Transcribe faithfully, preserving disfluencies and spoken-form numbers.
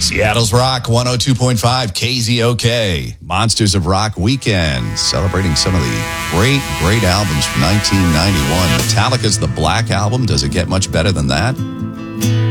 Seattle's Rock one oh two point five K Z O K. Monsters of Rock Weekend. Celebrating some of the great, great albums from nineteen ninety-one. Metallica's The Black Album. Does it get much better than that?